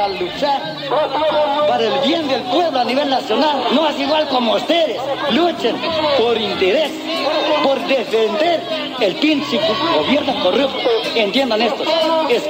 A luchar para el bien del pueblo a nivel nacional. No es igual como ustedes luchen por interés, por defender el pinche gobierno corrupto. Entiendan esto.